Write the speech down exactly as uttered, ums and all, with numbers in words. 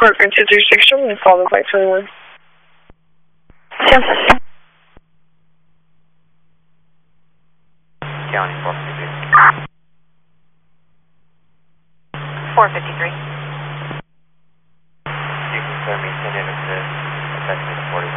Corcoran two three six, German, followed by twenty-one. семьдесят семь. County four fifty-three. four fifty-three. You can clear me ten to assist, affecting the forty.